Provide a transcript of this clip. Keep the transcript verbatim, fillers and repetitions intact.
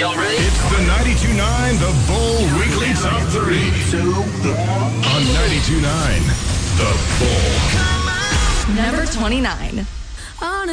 Y'all ready? It's the ninety-two point nine The Bull Weekly Top three. On ninety-two point nine The Bull. Number twenty-nine.